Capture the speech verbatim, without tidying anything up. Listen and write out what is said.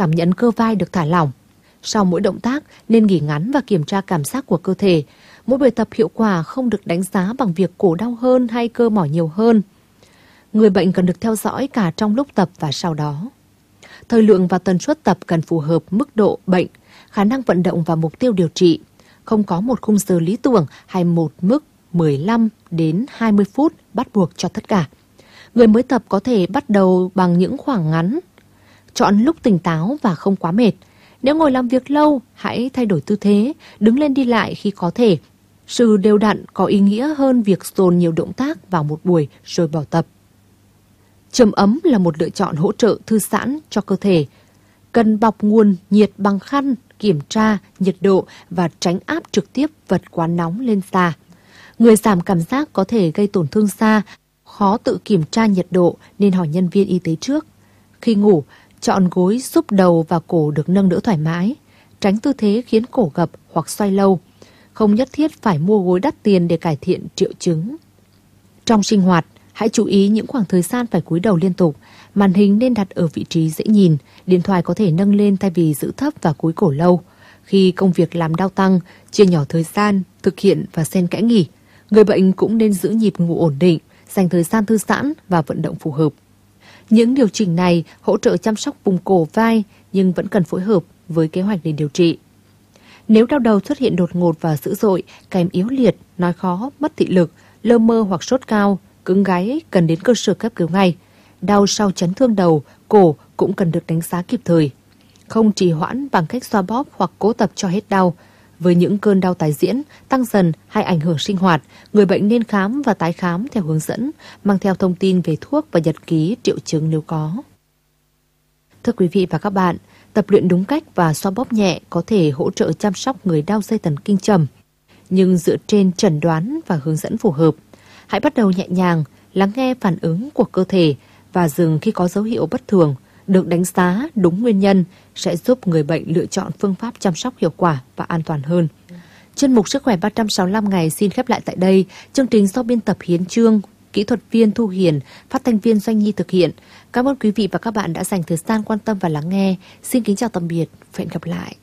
cảm nhận cơ vai được thả lỏng. Sau mỗi động tác nên nghỉ ngắn và kiểm tra cảm giác của cơ thể. Mỗi bài tập hiệu quả không được đánh giá bằng việc cổ đau hơn hay cơ mỏi nhiều hơn. Người bệnh cần được theo dõi cả trong lúc tập và sau đó. Thời lượng và tần suất tập cần phù hợp mức độ bệnh, khả năng vận động và mục tiêu điều trị. Không có một khung giờ lý tưởng hay một mức mười lăm đến hai mươi phút bắt buộc cho tất cả. Người mới tập có thể bắt đầu bằng những khoảng ngắn. Chọn lúc tỉnh táo và không quá mệt. Nếu ngồi làm việc lâu, hãy thay đổi tư thế, đứng lên đi lại khi có thể. Sự đều đặn có ý nghĩa hơn việc dồn nhiều động tác vào một buổi rồi bỏ tập. Chườm ấm là một lựa chọn hỗ trợ thư giãn cho cơ thể. Cần bọc nguồn nhiệt bằng khăn, kiểm tra nhiệt độ và tránh áp trực tiếp vật quá nóng lên da. Người giảm cảm giác có thể gây tổn thương da, khó tự kiểm tra nhiệt độ nên hỏi nhân viên y tế trước. Khi ngủ, chọn gối giúp đầu và cổ được nâng đỡ thoải mái. Tránh tư thế khiến cổ gập hoặc xoay lâu. Không nhất thiết phải mua gối đắt tiền để cải thiện triệu chứng. Trong sinh hoạt, hãy chú ý những khoảng thời gian phải cúi đầu liên tục. Màn hình nên đặt ở vị trí dễ nhìn. Điện thoại có thể nâng lên thay vì giữ thấp và cúi cổ lâu. Khi công việc làm đau tăng, chia nhỏ thời gian, thực hiện và xen kẽ nghỉ. Người bệnh cũng nên giữ nhịp ngủ ổn định, dành thời gian thư giãn và vận động phù hợp. Những điều chỉnh này hỗ trợ chăm sóc vùng cổ vai nhưng vẫn cần phối hợp với kế hoạch để điều trị. Nếu đau đầu xuất hiện đột ngột và dữ dội, kèm yếu liệt, nói khó, mất thị lực, lơ mơ hoặc sốt cao, cứng gáy cần đến cơ sở cấp cứu ngay. Đau sau chấn thương đầu, cổ cũng cần được đánh giá kịp thời. Không trì hoãn bằng cách xoa bóp hoặc cố tập cho hết đau. Với những cơn đau tái diễn, tăng dần hay ảnh hưởng sinh hoạt, người bệnh nên khám và tái khám theo hướng dẫn, mang theo thông tin về thuốc và nhật ký triệu chứng nếu có. Thưa quý vị và các bạn, tập luyện đúng cách và xoa bóp nhẹ có thể hỗ trợ chăm sóc người đau dây thần kinh trầm, nhưng dựa trên chẩn đoán và hướng dẫn phù hợp. Hãy bắt đầu nhẹ nhàng, lắng nghe phản ứng của cơ thể và dừng khi có dấu hiệu bất thường. Được đánh giá đúng nguyên nhân sẽ giúp người bệnh lựa chọn phương pháp chăm sóc hiệu quả và an toàn hơn. Chuyên mục Sức khỏe ba trăm sáu mươi lăm ngày xin khép lại tại đây. Chương trình do biên tập Hiến Trương, kỹ thuật viên Thu Hiền, phát thanh viên Doanh Nhi thực hiện. Cảm ơn quý vị và các bạn đã dành thời gian quan tâm và lắng nghe. Xin kính chào tạm biệt và hẹn gặp lại.